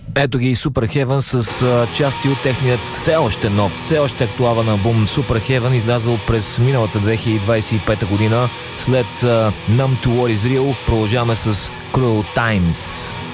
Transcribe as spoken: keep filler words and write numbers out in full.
Ето ги Super Heaven с а, части от техният все още нов, все още актуален албум Super Heaven, излязъл през миналата две хиляди двадесет и пета година. След а, Numb to What is Real продължаваме с Cruel Times.